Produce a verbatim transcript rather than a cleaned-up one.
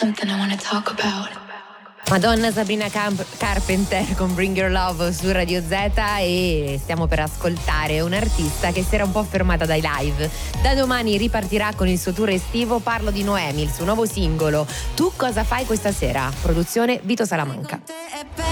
something I wanna talk about. Madonna Sabrina Camp- Carpenter con Bring Your Love su Radio Z, e stiamo per ascoltare un'artista che si era un po' fermata dai live. Da domani ripartirà con il suo tour estivo. Parlo di Noemi, il suo nuovo singolo Tu cosa fai questa sera? Produzione Vito Salamanca.